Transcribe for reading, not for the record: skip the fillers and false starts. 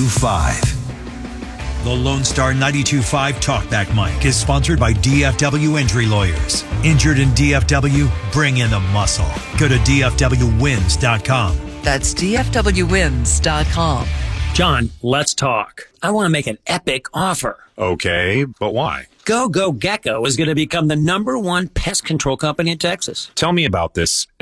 92.5. The Lone Star 92.5 Talkback Mic is sponsored by DFW Injury Lawyers. Injured in DFW? Bring in the muscle. Go to DFWwins.com. That's DFWwins.com. John, let's talk. I want to make an epic offer. Okay, but why? Go Gecko is going to become the #1 pest control company in Texas. Tell me about this